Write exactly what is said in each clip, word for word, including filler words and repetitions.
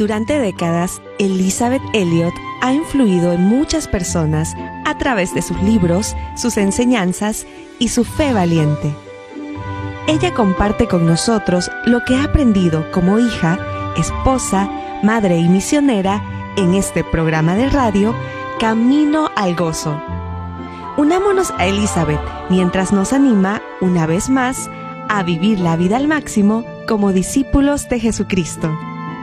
Durante décadas, Elisabeth Elliot ha influido en muchas personas a través de sus libros, sus enseñanzas y su fe valiente. Ella comparte con nosotros lo que ha aprendido como hija, esposa, madre y misionera en este programa de radio Camino al Gozo. Unámonos a Elisabeth mientras nos anima, una vez más, a vivir la vida al máximo como discípulos de Jesucristo.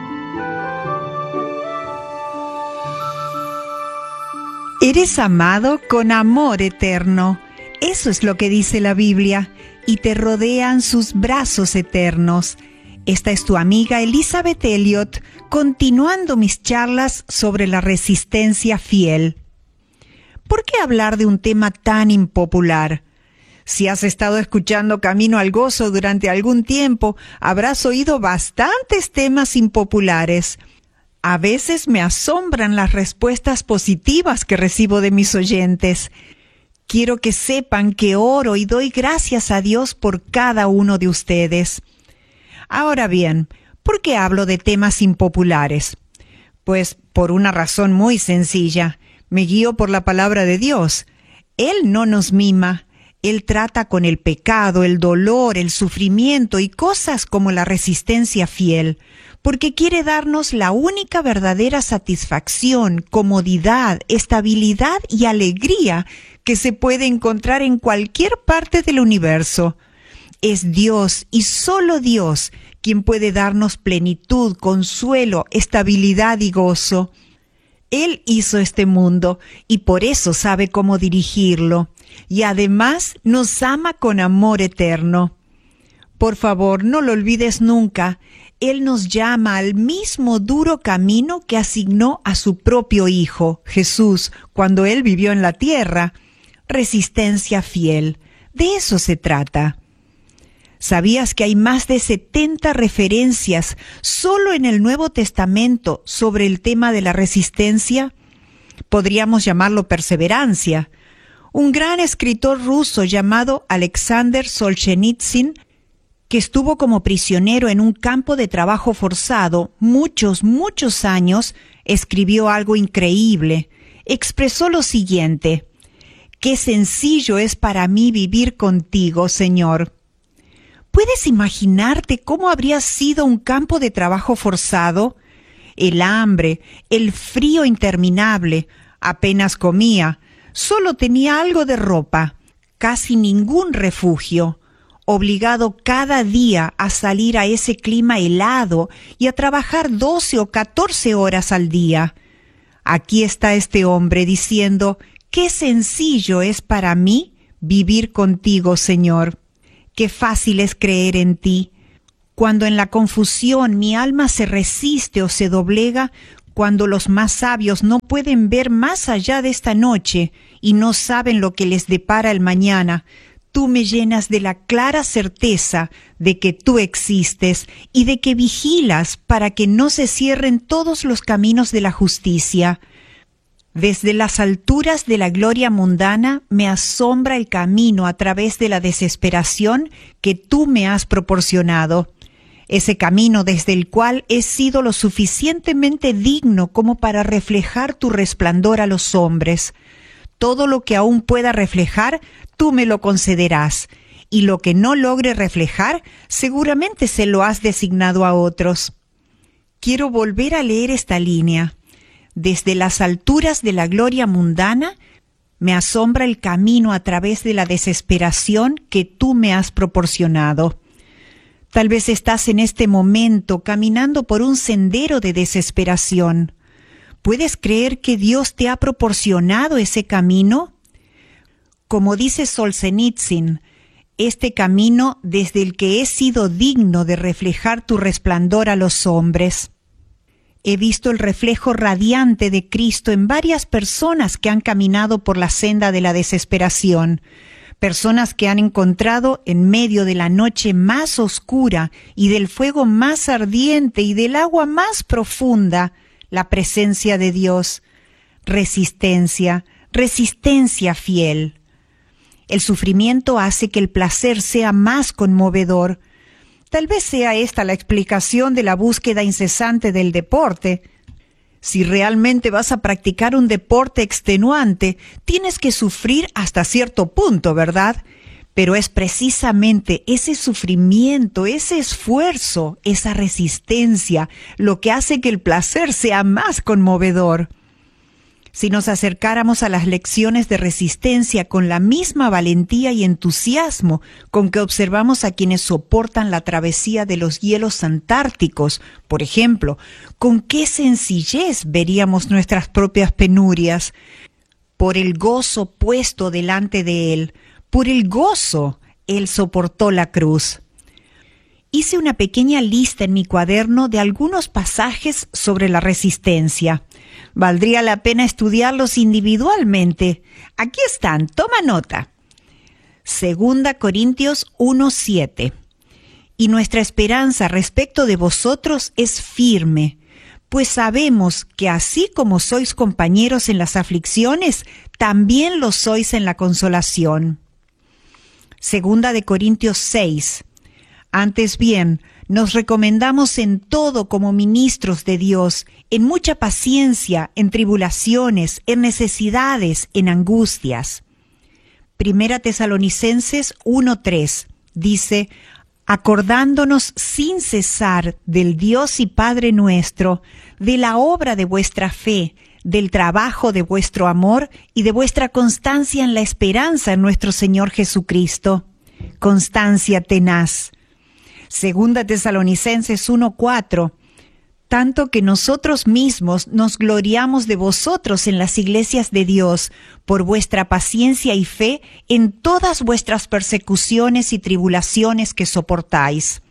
Eres amado con amor eterno. Eso es lo que dice la Biblia, y te rodean sus brazos eternos. Esta es tu amiga Elisabeth Elliot, continuando mis charlas sobre la resistencia fiel. ¿Por qué hablar de un tema tan impopular? Si has estado escuchando Camino al Gozo durante algún tiempo, habrás oído bastantes temas impopulares. A veces me asombran las respuestas positivas que recibo de mis oyentes. Quiero que sepan que oro y doy gracias a Dios por cada uno de ustedes. Ahora bien, ¿por qué hablo de temas impopulares? Pues por una razón muy sencilla. Me guío por la palabra de Dios. Él no nos mima. Él trata con el pecado, el dolor, el sufrimiento y cosas como la resistencia fiel, porque quiere darnos la única verdadera satisfacción, comodidad, estabilidad y alegría que se puede encontrar en cualquier parte del universo. Es Dios y solo Dios quien puede darnos plenitud, consuelo, estabilidad y gozo. Él hizo este mundo y por eso sabe cómo dirigirlo. Y además nos ama con amor eterno. Por favor, no lo olvides nunca. Él nos llama al mismo duro camino que asignó a su propio Hijo, Jesús, cuando Él vivió en la tierra. Resistencia fiel. De eso se trata. ¿Sabías que hay más de setenta referencias solo en el Nuevo Testamento sobre el tema de la resistencia? Podríamos llamarlo perseverancia. Un gran escritor ruso llamado Alexander Solzhenitsyn, que estuvo como prisionero en un campo de trabajo forzado muchos, muchos años, escribió algo increíble. Expresó lo siguiente: «Qué sencillo es para mí vivir contigo, Señor». ¿Puedes imaginarte cómo habría sido un campo de trabajo forzado? El hambre, el frío interminable, apenas comía, solo tenía algo de ropa, casi ningún refugio, obligado cada día a salir a ese clima helado y a trabajar doce o catorce horas al día. Aquí está este hombre diciendo: «Qué sencillo es para mí vivir contigo, Señor». Qué fácil es creer en ti. Cuando en la confusión mi alma se resiste o se doblega, cuando los más sabios no pueden ver más allá de esta noche y no saben lo que les depara el mañana, tú me llenas de la clara certeza de que tú existes y de que vigilas para que no se cierren todos los caminos de la justicia. Desde las alturas de la gloria mundana me asombra el camino a través de la desesperación que tú me has proporcionado. Ese camino desde el cual he sido lo suficientemente digno como para reflejar tu resplandor a los hombres. Todo lo que aún pueda reflejar, tú me lo concederás, y lo que no logre reflejar, seguramente se lo has designado a otros. Quiero volver a leer esta línea. Desde las alturas de la gloria mundana, me asombra el camino a través de la desesperación que tú me has proporcionado. Tal vez estás en este momento caminando por un sendero de desesperación. ¿Puedes creer que Dios te ha proporcionado ese camino? Como dice Solzhenitsyn, este camino desde el que he sido digno de reflejar tu resplandor a los hombres. He visto el reflejo radiante de Cristo en varias personas que han caminado por la senda de la desesperación, personas que han encontrado en medio de la noche más oscura y del fuego más ardiente y del agua más profunda la presencia de Dios. Resistencia, resistencia fiel. El sufrimiento hace que el placer sea más conmovedor. Tal vez sea esta la explicación de la búsqueda incesante del deporte. Si realmente vas a practicar un deporte extenuante, tienes que sufrir hasta cierto punto, ¿verdad? Pero es precisamente ese sufrimiento, ese esfuerzo, esa resistencia, lo que hace que el placer sea más conmovedor. Si nos acercáramos a las lecciones de resistencia con la misma valentía y entusiasmo con que observamos a quienes soportan la travesía de los hielos antárticos, por ejemplo, con qué sencillez veríamos nuestras propias penurias. Por el gozo puesto delante de él, por el gozo, él soportó la cruz. Hice una pequeña lista en mi cuaderno de algunos pasajes sobre la resistencia. Valdría la pena estudiarlos individualmente. Aquí están, toma nota. Segunda Corintios uno siete. Y nuestra esperanza respecto de vosotros es firme, pues sabemos que así como sois compañeros en las aflicciones, también lo sois en la consolación. Segunda de Corintios seis. Antes bien, nos recomendamos en todo como ministros de Dios, en mucha paciencia, en tribulaciones, en necesidades, en angustias. Primera Tesalonicenses uno tres dice, acordándonos sin cesar del Dios y Padre nuestro, de la obra de vuestra fe, del trabajo de vuestro amor y de vuestra constancia en la esperanza en nuestro Señor Jesucristo. Constancia tenaz. Segunda Tesalonicenses uno cuatro. Tanto que nosotros mismos nos gloriamos de vosotros en las iglesias de Dios, por vuestra paciencia y fe en todas vuestras persecuciones y tribulaciones que soportáis.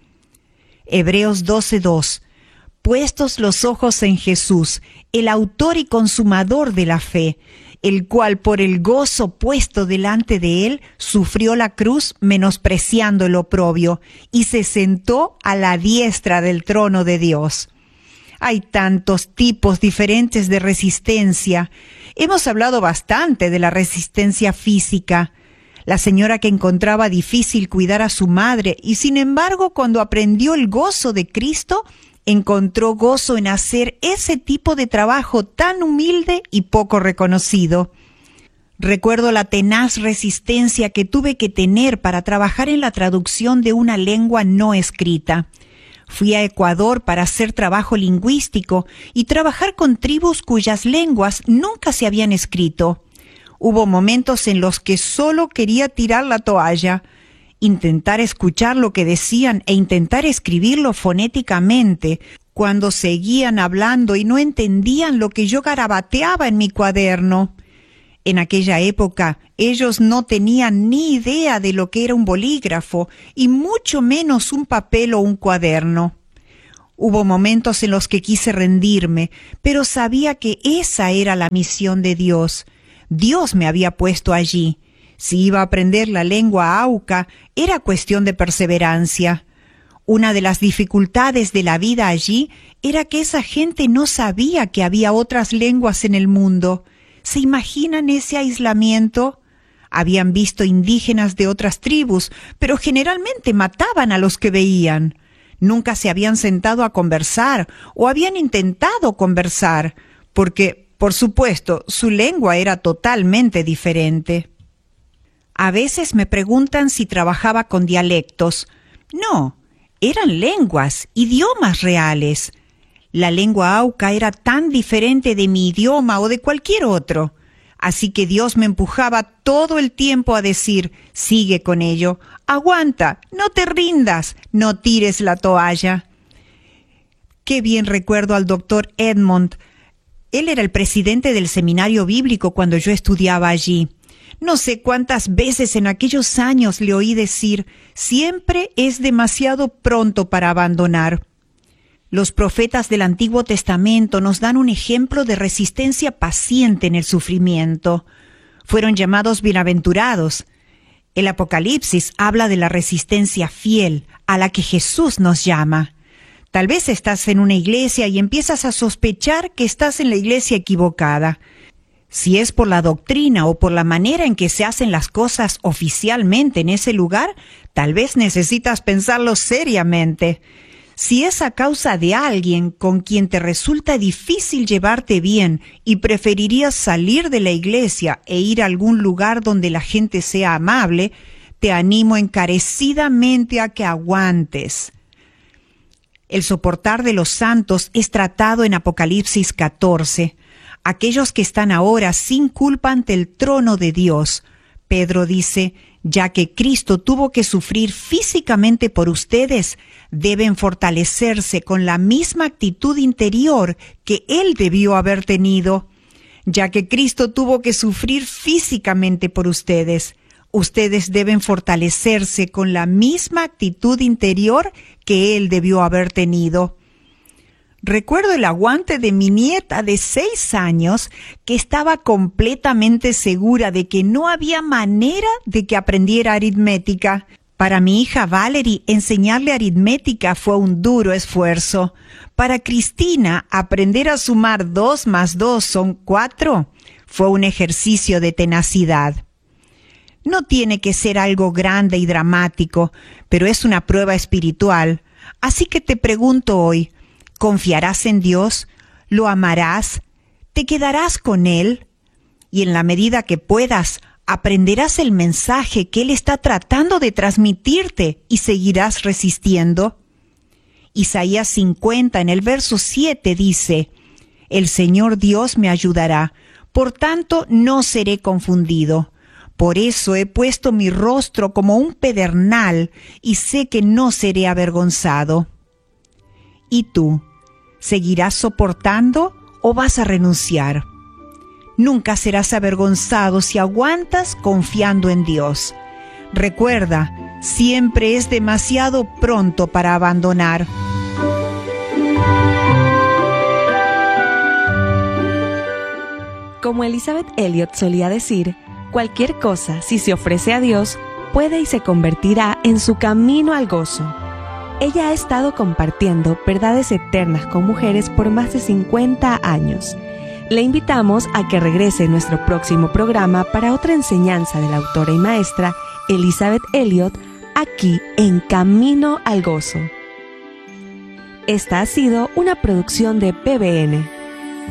Hebreos doce dos. Puestos los ojos en Jesús, el autor y consumador de la fe, el cual por el gozo puesto delante de él sufrió la cruz menospreciando el oprobio y se sentó a la diestra del trono de Dios. Hay tantos tipos diferentes de resistencia. Hemos hablado bastante de la resistencia física. La señora que encontraba difícil cuidar a su madre y sin embargo cuando aprendió el gozo de Cristo, encontró gozo en hacer ese tipo de trabajo tan humilde y poco reconocido. Recuerdo la tenaz resistencia que tuve que tener para trabajar en la traducción de una lengua no escrita. Fui a Ecuador para hacer trabajo lingüístico y trabajar con tribus cuyas lenguas nunca se habían escrito. Hubo momentos en los que solo quería tirar la toalla. Intentar escuchar lo que decían e intentar escribirlo fonéticamente, cuando seguían hablando y no entendían lo que yo garabateaba en mi cuaderno. En aquella época, ellos no tenían ni idea de lo que era un bolígrafo, y mucho menos un papel o un cuaderno. Hubo momentos en los que quise rendirme, pero sabía que esa era la misión de Dios. Dios me había puesto allí. Si iba a aprender la lengua auca, era cuestión de perseverancia. Una de las dificultades de la vida allí era que esa gente no sabía que había otras lenguas en el mundo. ¿Se imaginan ese aislamiento? Habían visto indígenas de otras tribus, pero generalmente mataban a los que veían. Nunca se habían sentado a conversar o habían intentado conversar, porque, por supuesto, su lengua era totalmente diferente. A veces me preguntan si trabajaba con dialectos. No, eran lenguas, idiomas reales. La lengua auca era tan diferente de mi idioma o de cualquier otro. Así que Dios me empujaba todo el tiempo a decir, sigue con ello, aguanta, no te rindas, no tires la toalla. Qué bien recuerdo al doctor Edmond. Él era el presidente del seminario bíblico cuando yo estudiaba allí. No sé cuántas veces en aquellos años le oí decir, siempre es demasiado pronto para abandonar. Los profetas del Antiguo Testamento nos dan un ejemplo de resistencia paciente en el sufrimiento. Fueron llamados bienaventurados. El Apocalipsis habla de la resistencia fiel a la que Jesús nos llama. Tal vez estás en una iglesia y empiezas a sospechar que estás en la iglesia equivocada. Si es por la doctrina o por la manera en que se hacen las cosas oficialmente en ese lugar, tal vez necesitas pensarlo seriamente. Si es a causa de alguien con quien te resulta difícil llevarte bien y preferirías salir de la iglesia e ir a algún lugar donde la gente sea amable, te animo encarecidamente a que aguantes. El soportar de los santos es tratado en Apocalipsis catorce. Aquellos que están ahora sin culpa ante el trono de Dios. Pedro dice, ya que Cristo tuvo que sufrir físicamente por ustedes, deben fortalecerse con la misma actitud interior que Él debió haber tenido. Ya que Cristo tuvo que sufrir físicamente por ustedes, ustedes deben fortalecerse con la misma actitud interior que Él debió haber tenido. Recuerdo el aguante de mi nieta de seis años que estaba completamente segura de que no había manera de que aprendiera aritmética. Para mi hija Valerie, enseñarle aritmética fue un duro esfuerzo. Para Cristina, aprender a sumar dos más dos son cuatro fue un ejercicio de tenacidad. No tiene que ser algo grande y dramático, pero es una prueba espiritual. Así que te pregunto hoy, ¿confiarás en Dios? ¿Lo amarás? ¿Te quedarás con Él? Y en la medida que puedas, aprenderás el mensaje que Él está tratando de transmitirte y seguirás resistiendo. Isaías cincuenta en el verso siete dice, «El Señor Dios me ayudará, por tanto no seré confundido. Por eso he puesto mi rostro como un pedernal y sé que no seré avergonzado». ¿Y tú? ¿Seguirás soportando o vas a renunciar? Nunca serás avergonzado si aguantas confiando en Dios. Recuerda, siempre es demasiado pronto para abandonar. Como Elizabeth Elliot solía decir, cualquier cosa, si se ofrece a Dios, puede y se convertirá en su camino al gozo. Ella ha estado compartiendo verdades eternas con mujeres por más de cincuenta años. Le invitamos a que regrese en nuestro próximo programa para otra enseñanza de la autora y maestra Elizabeth Elliot, aquí en Camino al Gozo. Esta ha sido una producción de P B N.